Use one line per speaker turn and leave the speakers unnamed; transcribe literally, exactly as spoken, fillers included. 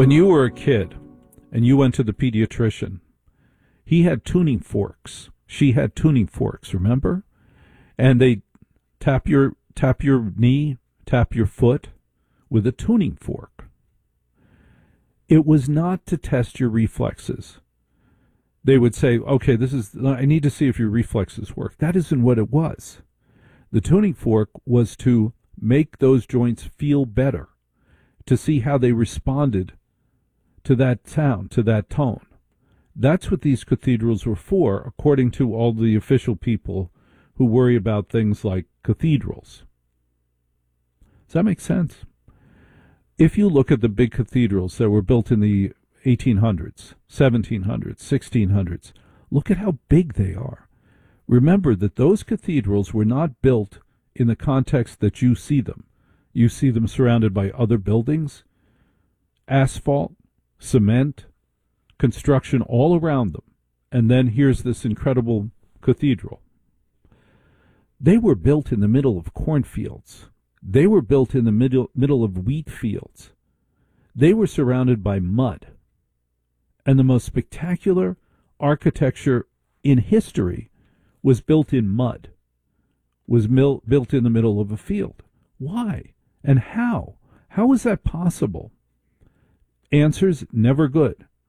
When you were a kid and you went to the pediatrician, he had tuning forks. She had tuning forks, remember? And they tap your tap your knee, tap your foot with a tuning fork. It was not to test your reflexes. They would say, okay, this is, I need to see if your reflexes work. That isn't what it was. The tuning fork was to make those joints feel better, to see how they responded to that sound, to that tone. That's what these cathedrals were for, according to all the official people who worry about things like cathedrals. Does that make sense? If you look at the big cathedrals that were built in the eighteen hundreds, seventeen hundreds, sixteen hundreds, look at how big they are. Remember that those cathedrals were not built in the context that you see them. You see them surrounded by other buildings, asphalt, cement, construction all around them. And then here's this incredible cathedral. They were built in the middle of cornfields. They were built in the middle, middle of wheat fields. They were surrounded by mud. And the most spectacular architecture in history was built in mud, was mil- built in the middle of a field. Why? And how? How is that possible? Answers, never good.